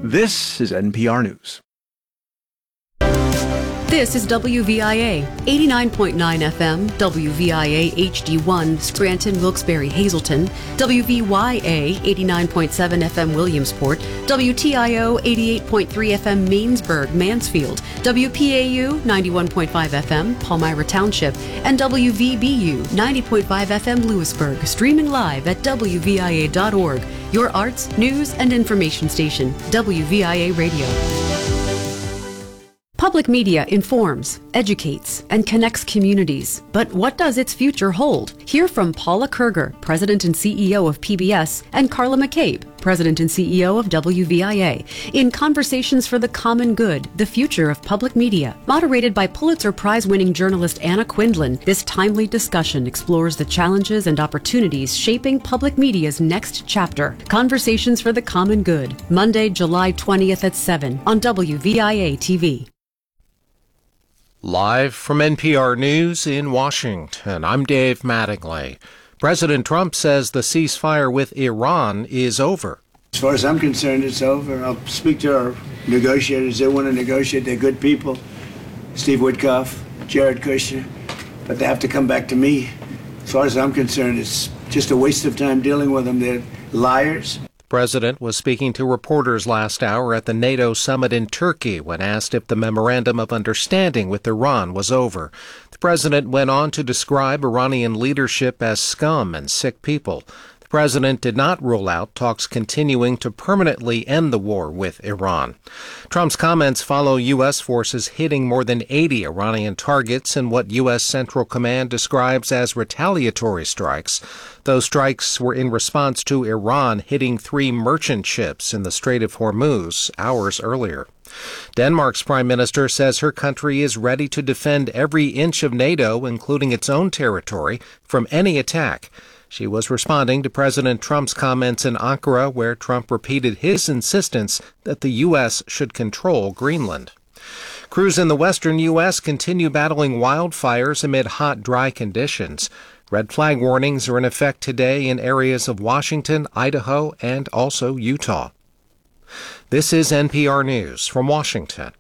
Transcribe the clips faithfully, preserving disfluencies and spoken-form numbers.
This is N P R News. This is W V I A, eighty-nine point nine F M, W V I A H D one, Scranton, Wilkes-Barre, Hazleton, W V Y A, eighty-nine point seven F M, Williamsport, W T I O, eighty-eight point three F M, Mainsburg, Mansfield, W P A U, ninety-one point five F M, Palmyra Township, and W V B U, ninety point five F M, Lewisburg, streaming live at W V I A dot org, your arts, news, and information station, W V I A Radio. Public media informs, educates, and connects communities. But what does its future hold? Hear from Paula Kerger, President and C E O of P B S, and Carla McCabe, President and C E O of W V I A, in Conversations for the Common Good, the Future of Public Media. Moderated by Pulitzer Prize-winning journalist Anna Quindlen, this timely discussion explores the challenges and opportunities shaping public media's next chapter. Conversations for the Common Good, Monday, July twentieth at seven on W V I A T V. Live from N P R News in Washington, I'm Dave Mattingly. President Trump says the ceasefire with Iran is over. As far as I'm concerned, it's over. I'll speak to our negotiators. They want to negotiate. They're good people. Steve Witkoff, Jared Kushner. But they have to come back to me. As far as I'm concerned, it's just a waste of time dealing with them. They're liars. The president was speaking to reporters last hour at the NATO summit in Turkey when asked if the memorandum of understanding with Iran was over. The president went on to describe Iranian leadership as scum and sick people. The president did not rule out talks continuing to permanently end the war with Iran. Trump's comments follow U S forces hitting more than eighty Iranian targets in what U S Central Command describes as retaliatory strikes. Those strikes were in response to Iran hitting three merchant ships in the Strait of Hormuz hours earlier. Denmark's prime minister says her country is ready to defend every inch of NATO, including its own territory, from any attack. She was responding to President Trump's comments in Ankara, where Trump repeated his insistence that the U S should control Greenland. Crews in the western U S continue battling wildfires amid hot, dry conditions. Red flag warnings are in effect today in areas of Washington, Idaho, and also Utah. This is N P R News from Washington.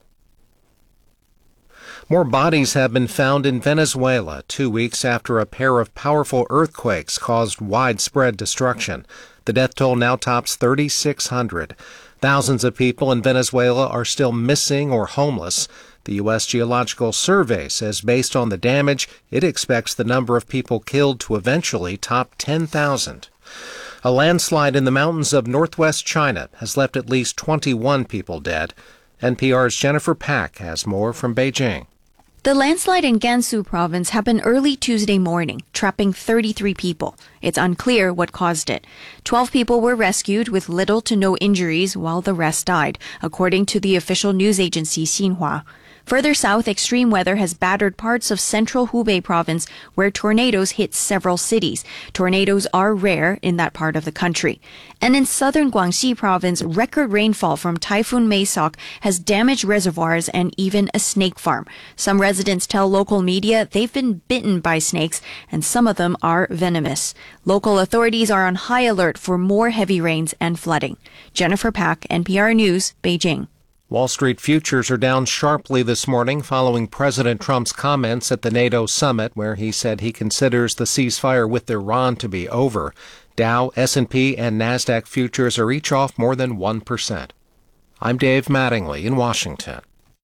More bodies have been found in Venezuela two weeks after a pair of powerful earthquakes caused widespread destruction. The death toll now tops thirty-six hundred. Thousands of people in Venezuela are still missing or homeless. The U S Geological Survey says based on the damage, it expects the number of people killed to eventually top ten thousand. A landslide in the mountains of northwest China has left at least twenty-one people dead. N P R's Jennifer Pack has more from Beijing. The landslide in Gansu province happened early Tuesday morning, trapping thirty-three people. It's unclear what caused it. Twelve people were rescued with little to no injuries, while the rest died, according to the official news agency Xinhua. Further south, extreme weather has battered parts of central Hubei province, where tornadoes hit several cities. Tornadoes are rare in that part of the country. And in southern Guangxi province, record rainfall from Typhoon Maysok has damaged reservoirs and even a snake farm. Some residents tell local media they've been bitten by snakes, and some of them are venomous. Local authorities are on high alert for more heavy rains and flooding. Jennifer Pack, N P R News, Beijing. Wall Street futures are down sharply this morning following President Trump's comments at the NATO summit, where he said he considers the ceasefire with Iran to be over. Dow, S and P, and NASDAQ futures are each off more than one percent. I'm Dave Mattingly in Washington.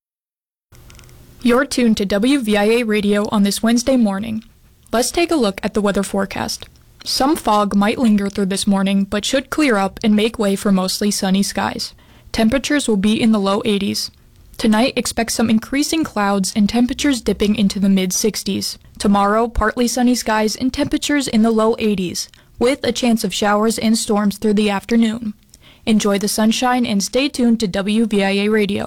You're tuned to W V I A Radio on this Wednesday morning. Let's take a look at the weather forecast. Some fog might linger through this morning, but should clear up and make way for mostly sunny skies. Temperatures will be in the low eighties. Tonight, expect some increasing clouds and temperatures dipping into the mid sixties. Tomorrow, partly sunny skies and temperatures in the low eighties, with a chance of showers and storms through the afternoon. Enjoy the sunshine and stay tuned to W V I A Radio.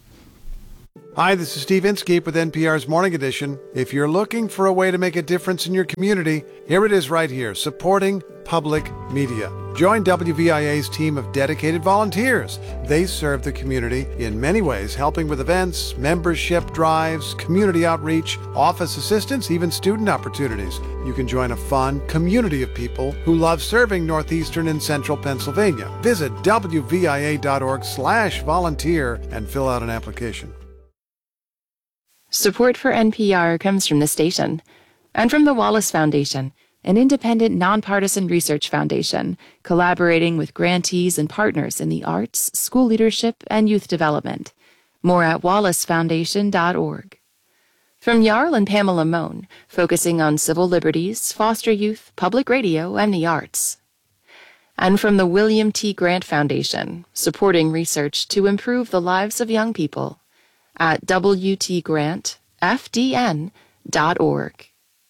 Hi, this is Steve Inskeep with N P R's Morning Edition. If you're looking for a way to make a difference in your community, here it is right here, supporting public media. Join W V I A's team of dedicated volunteers. They serve the community in many ways, helping with events, membership drives, community outreach, office assistance, even student opportunities. You can join a fun community of people who love serving Northeastern and Central Pennsylvania. Visit W V I A dot org slash volunteer and fill out an application. Support for N P R comes from the station and from the Wallace Foundation, an independent, nonpartisan research foundation collaborating with grantees and partners in the arts, school leadership, and youth development. More at wallace foundation dot org. From Jarl and Pamela Mohn, focusing on civil liberties, foster youth, public radio, and the arts. And from the William T. Grant Foundation, supporting research to improve the lives of young people at w t grant f d n dot org.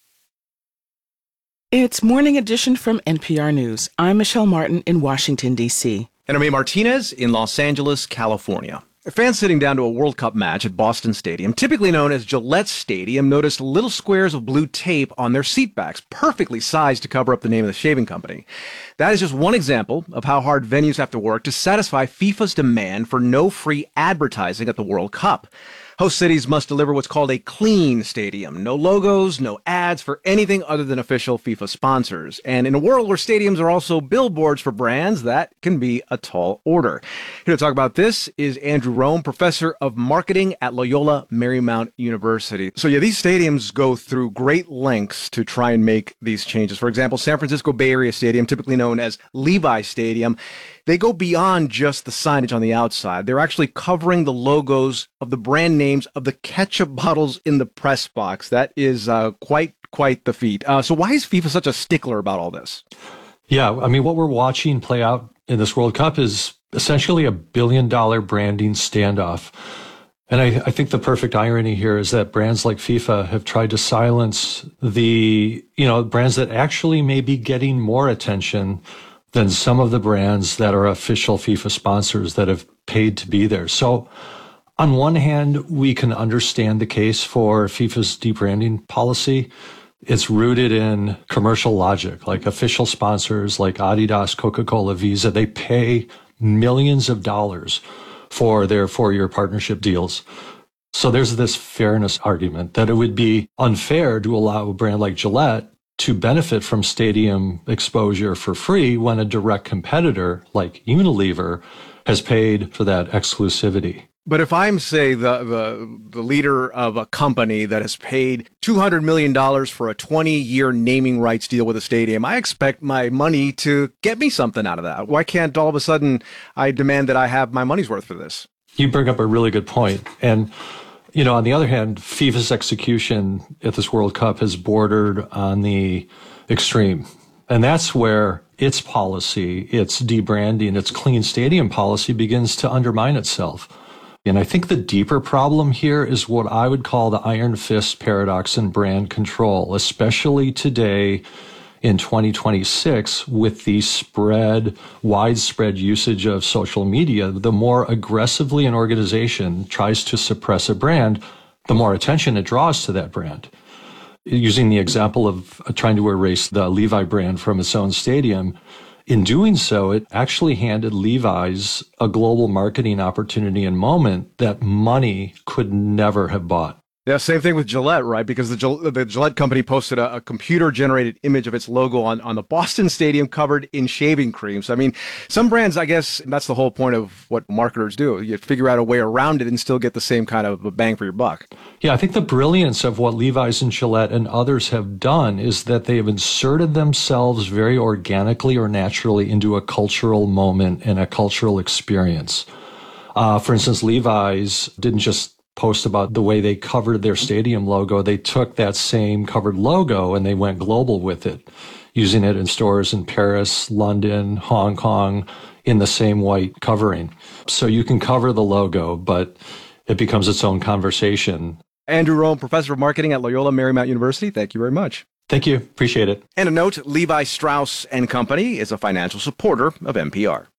It's Morning Edition from N P R News. I'm Michelle Martin in Washington, D C And I'm A. Martinez in Los Angeles, California. Fans sitting down to a World Cup match at Boston Stadium, typically known as Gillette Stadium, noticed little squares of blue tape on their seatbacks, perfectly sized to cover up the name of the shaving company. That is just one example of how hard venues have to work to satisfy FIFA's demand for no free advertising at the World Cup. Host cities must deliver what's called a clean stadium. No logos, no ads for anything other than official FIFA sponsors. And in a world where stadiums are also billboards for brands, that can be a tall order. Here to talk about this is Andrew Rome, professor of marketing at Loyola Marymount University. So yeah, these stadiums go through great lengths to try and make these changes. For example, San Francisco Bay Area Stadium, typically known as Levi Stadium, they go beyond just the signage on the outside. They're actually covering the logos of the brand names of the ketchup bottles in the press box. That is uh, quite, quite the feat. Uh, so why is FIFA such a stickler about all this? Yeah, I mean, what we're watching play out in this World Cup is essentially a billion dollar branding standoff. And I, I think the perfect irony here is that brands like FIFA have tried to silence the, you know, brands that actually may be getting more attention than some of the brands that are official FIFA sponsors that have paid to be there. So on one hand, we can understand the case for FIFA's debranding policy. It's rooted in commercial logic, like official sponsors like Adidas, Coca-Cola, Visa. They pay millions of dollars for their four-year partnership deals. So there's this fairness argument that it would be unfair to allow a brand like Gillette to benefit from stadium exposure for free when a direct competitor like Unilever has paid for that exclusivity. But if I'm, say, the, the the leader of a company that has paid two hundred million dollars for a twenty-year naming rights deal with a stadium, I expect my money to get me something out of that. Why can't all of a sudden I demand that I have my money's worth for this? You bring up a really good point. And you know, on the other hand, FIFA's execution at this World Cup has bordered on the extreme. And that's where its policy, its debranding, its clean stadium policy begins to undermine itself. And I think the deeper problem here is what I would call the iron fist paradox in brand control, especially today in twenty twenty-six with the spread, widespread usage of social media. The more aggressively an organization tries to suppress a brand, the more attention it draws to that brand. Using the example of trying to erase the Levi brand from its own stadium, in doing so, it actually handed Levi's a global marketing opportunity and moment that money could never have bought. Yeah, same thing with Gillette, right? Because the, Gil- the Gillette company posted a, a computer-generated image of its logo on, on the Boston Stadium covered in shaving cream. So, I mean, some brands, I guess, that's the whole point of what marketers do. You figure out a way around it and still get the same kind of a bang for your buck. Yeah, I think the brilliance of what Levi's and Gillette and others have done is that they have inserted themselves very organically or naturally into a cultural moment and a cultural experience. Uh, for instance, Levi's didn't just post about the way they covered their stadium logo. They took that same covered logo and they went global with it, using it in stores in Paris, London, Hong Kong, in the same white covering. So you can cover the logo, but it becomes its own conversation. Andrew Rome, professor of marketing at Loyola Marymount University, thank you very much. Thank you. Appreciate it. And a note, Levi Strauss and Company is a financial supporter of N P R.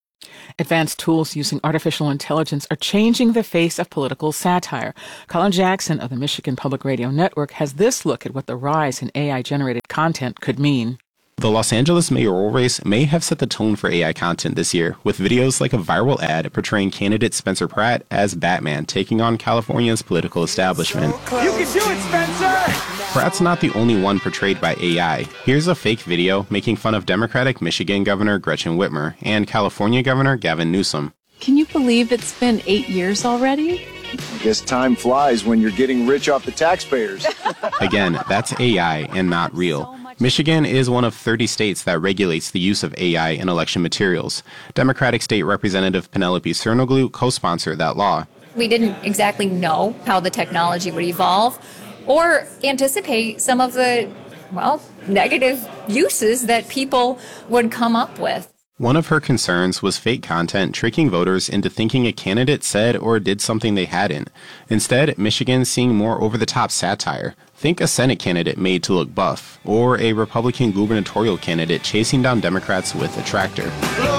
Advanced tools using artificial intelligence are changing the face of political satire. Colin Jackson of the Michigan Public Radio Network has this look at what the rise in A I-generated content could mean. The Los Angeles mayoral race may have set the tone for A I content this year, with videos like a viral ad portraying candidate Spencer Pratt as Batman taking on California's political establishment. You can do it, Spencer! Pratt's not the only one portrayed by A I. Here's a fake video making fun of Democratic Michigan Governor Gretchen Whitmer and California Governor Gavin Newsom. Can you believe it's been eight years already? I guess time flies when you're getting rich off the taxpayers. Again, that's A I and not real. Michigan is one of thirty states that regulates the use of A I in election materials. Democratic State Representative Penelope Cernoglu co-sponsored that law. We didn't exactly know how the technology would evolve or anticipate some of the, well, negative uses that people would come up with. One of her concerns was fake content tricking voters into thinking a candidate said or did something they hadn't. Instead, Michigan's seeing more over-the-top satire. Think a Senate candidate made to look buff, or a Republican gubernatorial candidate chasing down Democrats with a tractor.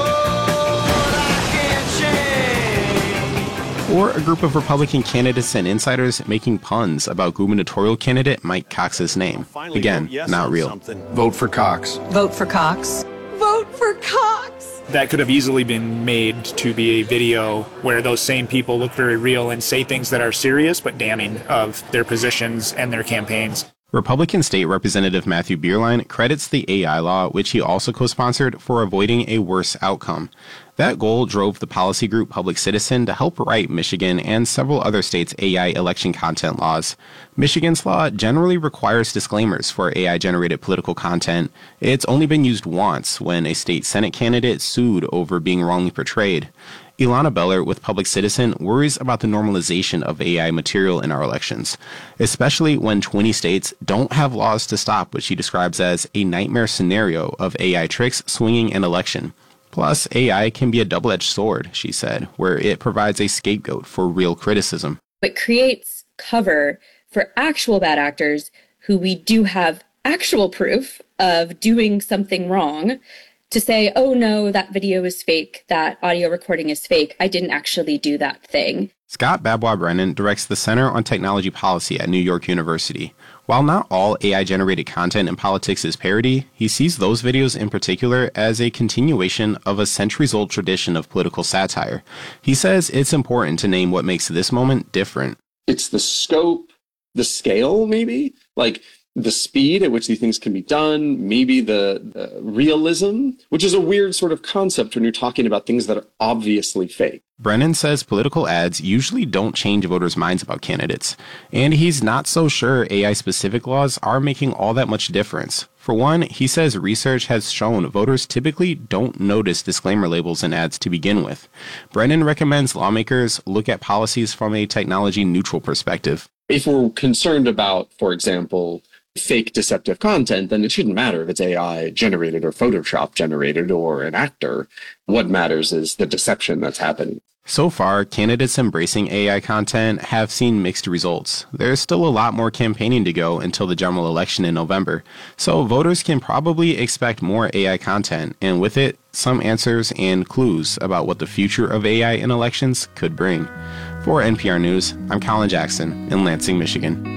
Or a group of Republican candidates and insiders making puns about gubernatorial candidate Mike Cox's name. Again, not real. Vote for Cox. Vote for Cox. Vote for Cox! That could have easily been made to be a video where those same people look very real and say things that are serious but damning of their positions and their campaigns. Republican State Representative Matthew Bierlein credits the A I law, which he also co-sponsored, for avoiding a worse outcome. That goal drove the policy group Public Citizen to help write Michigan and several other states' A I election content laws. Michigan's law generally requires disclaimers for A I-generated political content. It's only been used once, when a state Senate candidate sued over being wrongly portrayed. Ilana Beller with Public Citizen worries about the normalization of A I material in our elections, especially when twenty states don't have laws to stop what she describes as a nightmare scenario of A I tricks swinging an election. Plus, A I can be a double-edged sword, she said, where it provides a scapegoat for real criticism. It creates cover for actual bad actors who we do have actual proof of doing something wrong, to say, oh no, that video is fake, that audio recording is fake, I didn't actually do that thing. Scott Babwa-Brennan directs the Center on Technology Policy at New York University. While not all A I-generated content in politics is parody, he sees those videos in particular as a continuation of a centuries-old tradition of political satire. He says it's important to name what makes this moment different. It's the scope, the scale, maybe? Like, the speed at which these things can be done, maybe the, the realism, which is a weird sort of concept when you're talking about things that are obviously fake. Brennan says political ads usually don't change voters' minds about candidates, and he's not so sure A I-specific laws are making all that much difference. For one, he says research has shown voters typically don't notice disclaimer labels in ads to begin with. Brennan recommends lawmakers look at policies from a technology-neutral perspective. If we're concerned about, for example, fake deceptive content, then it shouldn't matter if it's A I generated or Photoshop generated or an actor. What matters is the deception that's happening. So far, candidates embracing A I content have seen mixed results. There's still a lot more campaigning to go until the general election in November, so voters can probably expect more A I content, and with it, some answers and clues about what the future of A I in elections could bring. For N P R News, I'm Colin Jackson in Lansing, Michigan.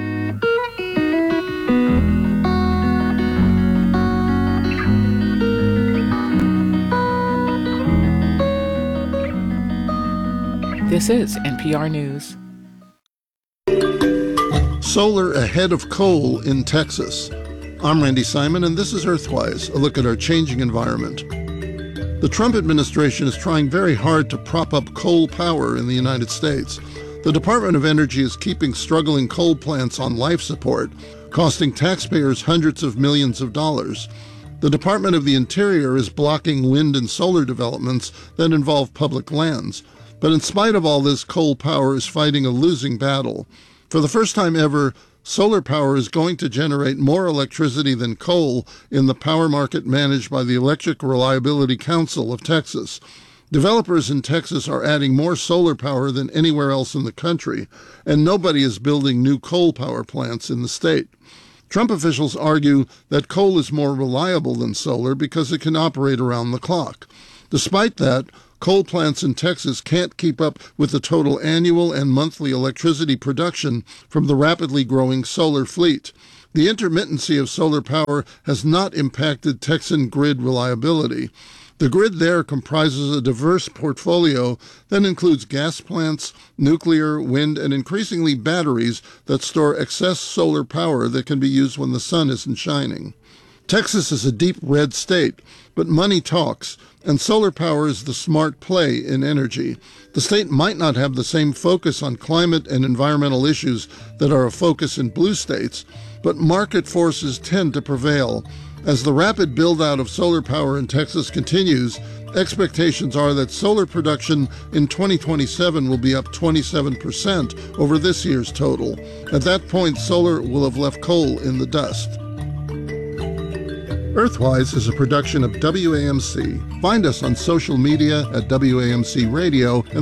This is N P R News. Solar ahead of coal in Texas. I'm Randy Simon, and this is Earthwise, a look at our changing environment. The Trump administration is trying very hard to prop up coal power in the United States. The Department of Energy is keeping struggling coal plants on life support, costing taxpayers hundreds of millions of dollars. The Department of the Interior is blocking wind and solar developments that involve public lands. But in spite of all this, coal power is fighting a losing battle. For the first time ever, solar power is going to generate more electricity than coal in the power market managed by the Electric Reliability Council of Texas. Developers in Texas are adding more solar power than anywhere else in the country, and nobody is building new coal power plants in the state. Trump officials argue that coal is more reliable than solar because it can operate around the clock. Despite that, coal plants in Texas can't keep up with the total annual and monthly electricity production from the rapidly growing solar fleet. The intermittency of solar power has not impacted Texan grid reliability. The grid there comprises a diverse portfolio that includes gas plants, nuclear, wind, and increasingly batteries that store excess solar power that can be used when the sun isn't shining. Texas is a deep red state, but money talks, and solar power is the smart play in energy. The state might not have the same focus on climate and environmental issues that are a focus in blue states, but market forces tend to prevail. As the rapid build-out of solar power in Texas continues, expectations are that solar production in twenty twenty-seven will be up twenty-seven percent over this year's total. At that point, solar will have left coal in the dust. Earthwise is a production of W A M C. Find us on social media at W A M C Radio and